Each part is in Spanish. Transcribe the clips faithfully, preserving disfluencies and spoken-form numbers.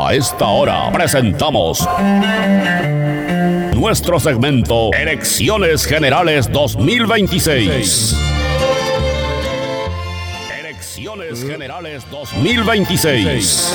A esta hora presentamos nuestro segmento Elecciones Generales dos mil veintiséis. Elecciones Generales dos mil veintiséis.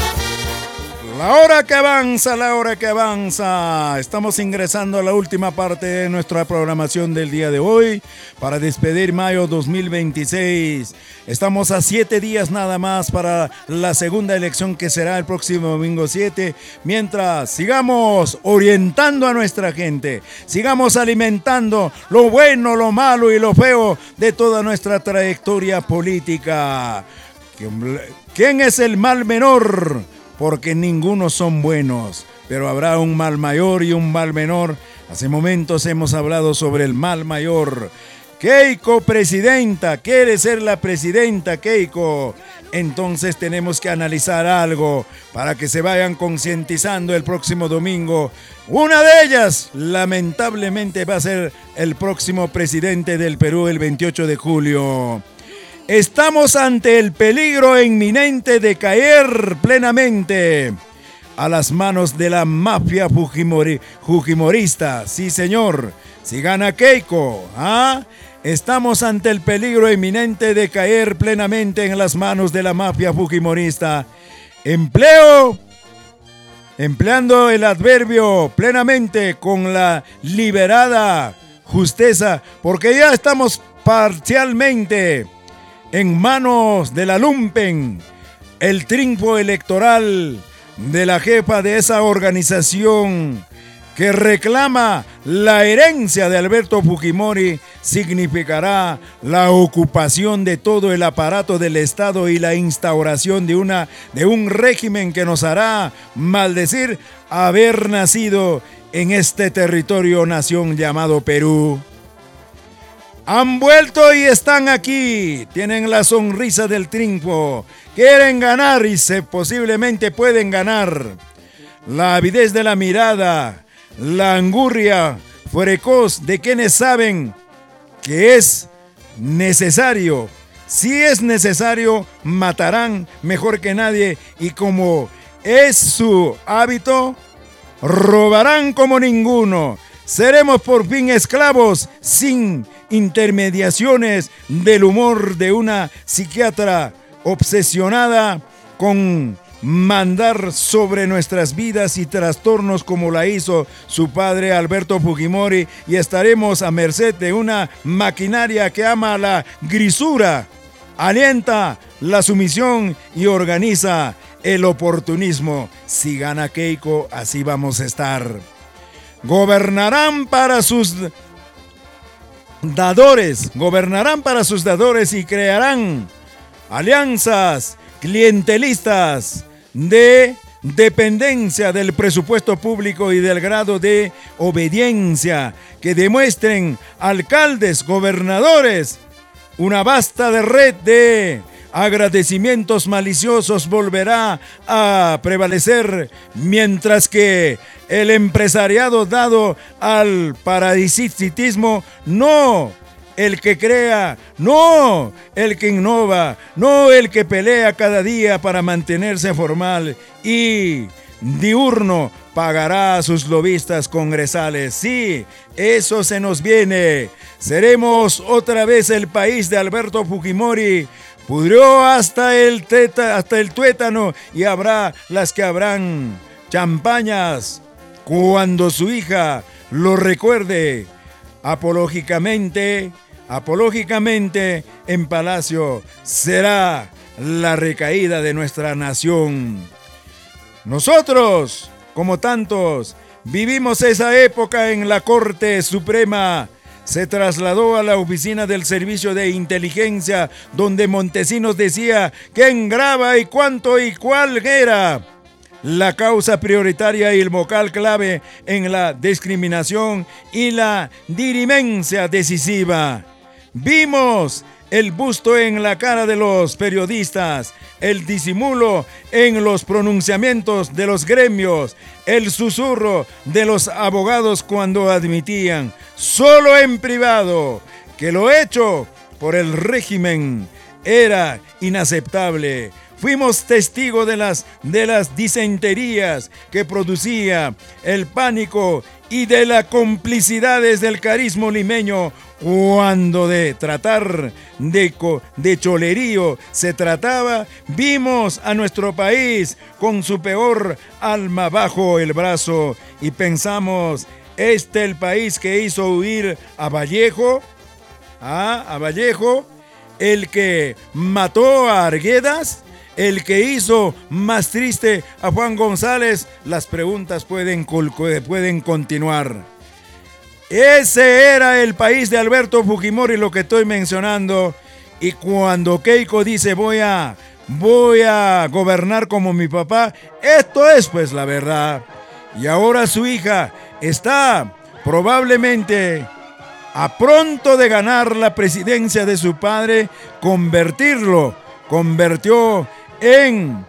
La hora que avanza, la hora que avanza. Estamos ingresando a la última parte de nuestra programación del día de hoy para despedir mayo dos mil veintiséis. Estamos a siete días nada más para la segunda elección que será el próximo domingo siete. Mientras sigamos orientando a nuestra gente, sigamos alimentando lo bueno, lo malo y lo feo de toda nuestra trayectoria política. ¿Quién es el mal menor? Porque ninguno son buenos, pero habrá un mal mayor y un mal menor. Hace momentos hemos hablado sobre el mal mayor. Keiko, presidenta, quiere ser la presidenta, Keiko. Entonces tenemos que analizar algo para que se vayan concientizando el próximo domingo. Una de ellas, lamentablemente, va a ser el próximo presidente del Perú el veintiocho de julio. Estamos ante el peligro inminente de caer plenamente a las manos de la mafia fujimori, fujimorista. Sí, señor, si gana Keiko, ¿ah? Estamos ante el peligro inminente de caer plenamente en las manos de la mafia fujimorista. Empleo, empleando el adverbio plenamente con la liberada justeza, porque ya estamos parcialmente en manos de la lumpen, el triunfo electoral de la jefa de esa organización que reclama la herencia de Alberto Fujimori significará la ocupación de todo el aparato del Estado y la instauración de, una, de un régimen que nos hará maldecir haber nacido en este territorio nación llamado Perú. Han vuelto y están aquí, tienen la sonrisa del triunfo, quieren ganar y se posiblemente pueden ganar. La avidez de la mirada, la angurria precoz de quienes saben que es necesario. Si es necesario, matarán mejor que nadie y como es su hábito, robarán como ninguno. Seremos por fin esclavos sin intermediaciones del humor de una psiquiatra obsesionada con mandar sobre nuestras vidas y trastornos como la hizo su padre Alberto Fujimori, y estaremos a merced de una maquinaria que ama la grisura, alienta la sumisión y organiza el oportunismo. Si gana Keiko, así vamos a estar. Gobernarán para sus dadores, gobernarán para sus dadores y crearán alianzas clientelistas de dependencia del presupuesto público y del grado de obediencia que demuestren alcaldes, gobernadores. Una vasta de red de agradecimientos maliciosos volverá a prevalecer, mientras que el empresariado dado al paradisitismo, no el que crea, no el que innova, no el que pelea cada día para mantenerse formal y diurno, pagará a sus lobistas congresales. Sí, eso se nos viene. Seremos otra vez el país de Alberto Fujimori. Pudrió hasta el, teta, hasta el tuétano y habrá las que habrán champañas cuando su hija lo recuerde. Apológicamente, apológicamente en Palacio será la recaída de nuestra nación. Nosotros, como tantos, vivimos esa época en la Corte Suprema. Se trasladó a la oficina del Servicio de Inteligencia, donde Montesinos decía quién graba y cuánto y cuál era. La causa prioritaria y el vocal clave en la discriminación y la dirimencia decisiva. Vimos el busto en la cara de los periodistas, el disimulo en los pronunciamientos de los gremios, el susurro de los abogados cuando admitían, solo en privado, que lo hecho por el régimen era inaceptable. Fuimos testigos de las, de las disenterías que producía el pánico y de las complicidades del carisma limeño cuando de tratar de, de cholerío se trataba. Vimos a nuestro país con su peor alma bajo el brazo y pensamos, ¿este el país que hizo huir a Vallejo? ¿Ah? ¿A Vallejo? ¿El que mató a Arguedas? ¿El que hizo más triste a Juan González? Las preguntas pueden, pueden continuar. Ese era el país de Alberto Fujimori, lo que estoy mencionando. Y cuando Keiko dice voy a, voy a gobernar como mi papá, esto es pues la verdad. Y ahora su hija está probablemente a pronto de ganar la presidencia de su padre, convertirlo, convirtió en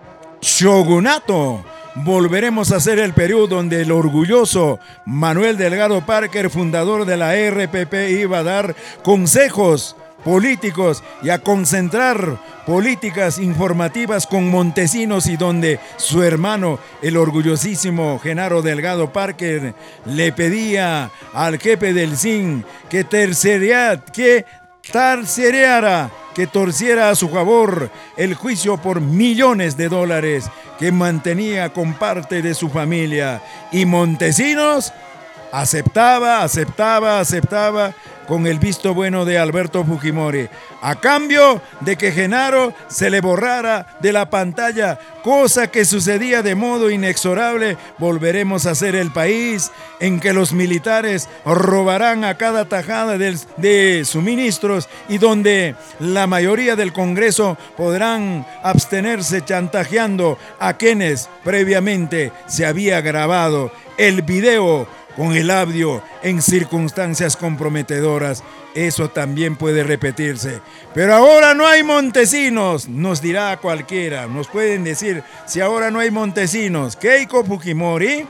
shogunato. Volveremos a hacer el Perú donde el orgulloso Manuel Delgado Parker, fundador de la R P P, iba a dar consejos políticos y a concentrar políticas informativas con Montesinos, y donde su hermano, el orgullosísimo Genaro Delgado Parker, le pedía al jefe del S I N que tercería, que tercereara, que torciera a su favor el juicio por millones de dólares que mantenía con parte de su familia. Y Montesinos aceptaba, aceptaba, aceptaba con el visto bueno de Alberto Fujimori, a cambio de que Genaro se le borrara de la pantalla, cosa que sucedía de modo inexorable. Volveremos a ser el país en que los militares robarán a cada tajada de, de suministros y donde la mayoría del Congreso podrán abstenerse chantajeando a quienes previamente se había grabado el video con el audio en circunstancias comprometedoras. Eso también puede repetirse. Pero ahora no hay Montesinos, nos dirá cualquiera. Nos pueden decir, si ahora no hay Montesinos, Keiko Fujimori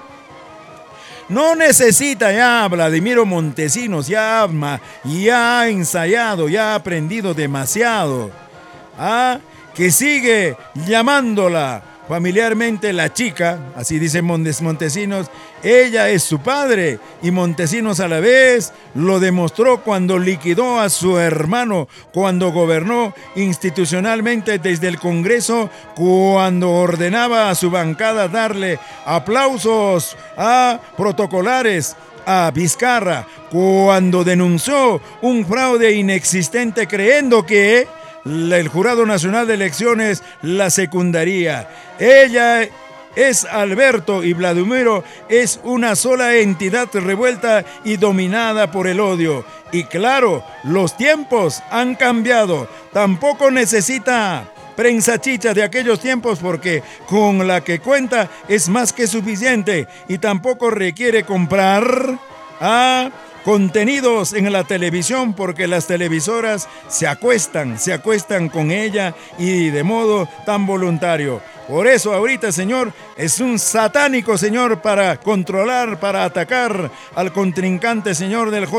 no necesita ya a Vladimiro Montesinos, ya, ya ha ensayado, ya ha aprendido demasiado. ¿Ah? Que sigue llamándola familiarmente la chica, así dice Montesinos. Ella es su padre, y Montesinos a la vez lo demostró cuando liquidó a su hermano, cuando gobernó institucionalmente desde el Congreso, cuando ordenaba a su bancada darle aplausos a protocolares a Vizcarra, cuando denunció un fraude inexistente creyendo que el Jurado Nacional de Elecciones la secundaría. Ella es Alberto y Vladimiro es una sola entidad revuelta y dominada por el odio. Y claro, los tiempos han cambiado. Tampoco necesita prensa chicha de aquellos tiempos, porque con la que cuenta es más que suficiente, y tampoco requiere comprar a contenidos en la televisión, porque las televisoras se acuestan, se acuestan con ella, y de modo tan voluntario. Por eso ahorita, señor, es un satánico, señor, para controlar, para atacar al contrincante, señor, del